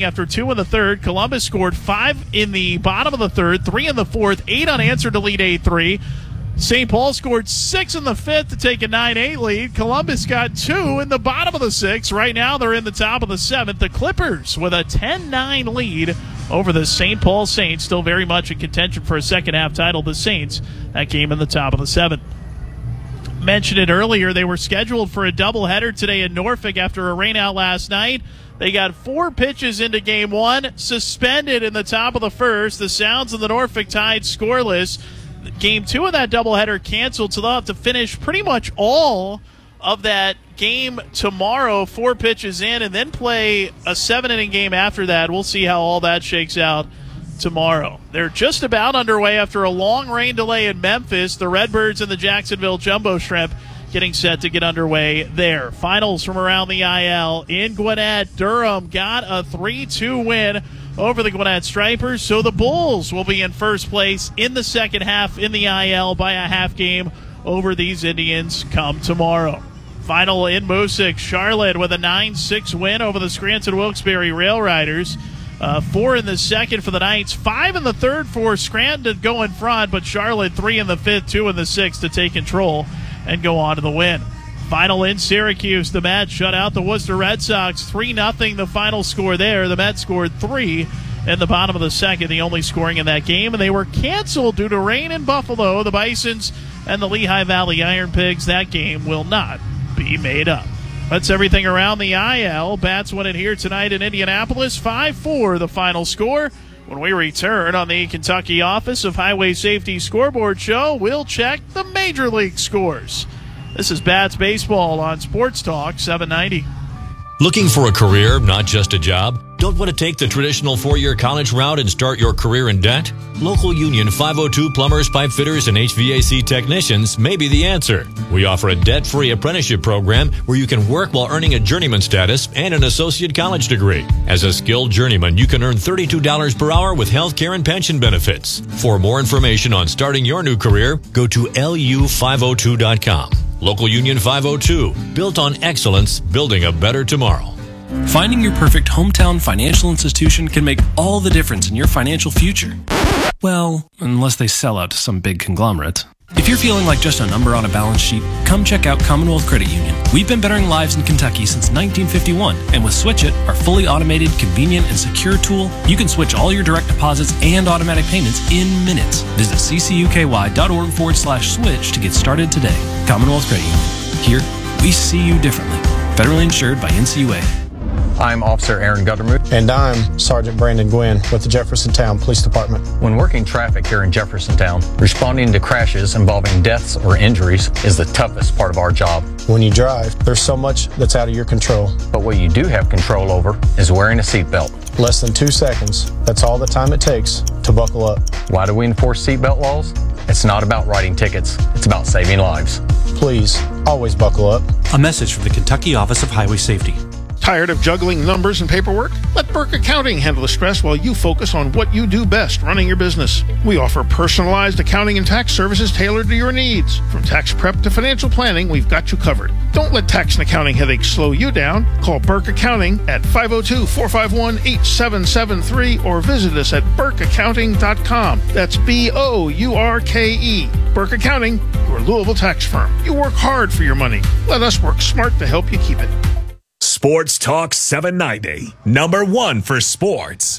after 2 in the third. Columbus scored 5 in the bottom of the third, 3 in the fourth, 8 unanswered to lead 8-3. St. Paul scored 6 in the fifth to take a 9-8 lead. Columbus got 2 in the bottom of the sixth. Right now they're in the top of the seventh. The Clippers with a 10-9 lead over the St. Paul Saints. Still very much in contention for a second-half title. The Saints, that game in the top of the seventh. Mentioned it earlier, they were scheduled for a doubleheader today in Norfolk after a rainout last night. They got 4 pitches into game one, suspended in the top of the first. The Sounds and the Norfolk Tides scoreless. Game 2 of that doubleheader canceled, so they'll have to finish pretty much all of that game tomorrow, 4 pitches in, and then play a 7-inning game after that. We'll see how all that shakes out tomorrow. They're just about underway after a long rain delay in Memphis. The Redbirds and the Jacksonville Jumbo Shrimp getting set to get underway there. Finals from around the IL in Gwinnett. Durham got a 3-2 win over the Gwinnett Stripers, so the Bulls will be in first place in the second half in the IL by a half game over these Indians come tomorrow. Final in Moosic, Charlotte with a 9-6 win over the Scranton Wilkes-Barre Rail Riders. 4 in the second for the Knights, 5 in the third for Scranton to go in front, but Charlotte 3 in the fifth, 2 in the sixth to take control and go on to the win. Final in Syracuse, the Mets shut out the Worcester Red Sox 3-0, the final score there. The Mets scored 3 in the bottom of the second, the only scoring in that game, and they were canceled due to rain in Buffalo. The Bisons and the Lehigh Valley Iron Pigs, that game will not be made up. That's everything around the IL. Bats win it here tonight in Indianapolis, 5-4 the final score. When we return on the Kentucky Office of Highway Safety Scoreboard Show, we'll check the Major League scores. This is Bats Baseball on Sports Talk 790. Looking for a career, not just a job? Don't want to take the traditional 4-year college route and start your career in debt? Local Union 502 plumbers, pipe fitters, and HVAC technicians may be the answer. We offer a debt-free apprenticeship program where you can work while earning a journeyman status and an associate college degree. As a skilled journeyman, you can earn $32 per hour with health care and pension benefits. For more information on starting your new career, go to lu502.com. Local Union 502, built on excellence, building a better tomorrow. Finding your perfect hometown financial institution can make all the difference in your financial future. Well, unless they sell out to some big conglomerate. If you're feeling like just a number on a balance sheet, come check out Commonwealth Credit Union. We've been bettering lives in Kentucky since 1951, and with Switch It, our fully automated, convenient, and secure tool, you can switch all your direct deposits and automatic payments in minutes. Visit ccuky.org/switch to get started today. Commonwealth Credit Union. Here, we see you differently. Federally insured by NCUA. I'm Officer Aaron Guttermuth. And I'm Sergeant Brandon Gwynn with the Jeffersontown Police Department. When working traffic here in Jeffersontown, responding to crashes involving deaths or injuries is the toughest part of our job. When you drive, there's so much that's out of your control. But what you do have control over is wearing a seatbelt. Less than 2 seconds. That's all the time it takes to buckle up. Why do we enforce seatbelt laws? It's not about writing tickets. It's about saving lives. Please, always buckle up. A message from the Kentucky Office of Highway Safety. Tired of juggling numbers and paperwork? Let Burke Accounting handle the stress while you focus on what you do best, running your business. We offer personalized accounting and tax services tailored to your needs. From tax prep to financial planning, we've got you covered. Don't let tax and accounting headaches slow you down. Call Burke Accounting at 502-451-8773 or visit us at burkeaccounting.com. That's BOURKE. Burke Accounting, your Louisville tax firm. You work hard for your money. Let us work smart to help you keep it. Sports Talk 790, number one for sports.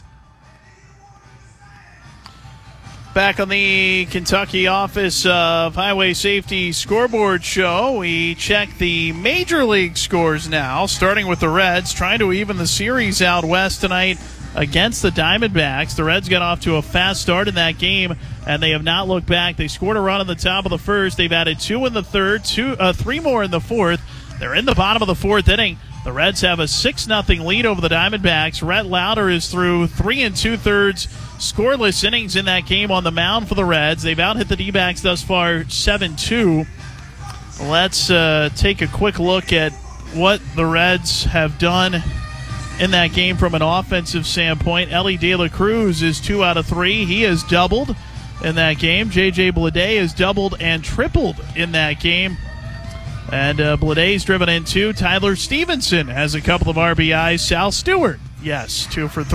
Back on the Kentucky Office of Highway Safety Scoreboard Show, we check the Major League scores now, starting with the Reds, trying to even the series out west tonight against the Diamondbacks. The Reds got off to a fast start in that game, and they have not looked back. They scored a run in the top of the first. They've added 2 in the third, 3 more in the fourth. They're in the bottom of the fourth inning. The Reds have a 6-0 lead over the Diamondbacks. Rhett Lauder is through 3 2/3 scoreless innings in that game on the mound for the Reds. They've out-hit the D-backs thus far 7-2. Let's take a quick look at what the Reds have done in that game from an offensive standpoint. Ellie De La Cruz is 2 out of 3. He has doubled in that game. J.J. Blade has doubled and tripled in that game. And Blade's driven in 2. Tyler Stevenson has a couple of RBIs. Sal Stewart, yes, 2 for 3.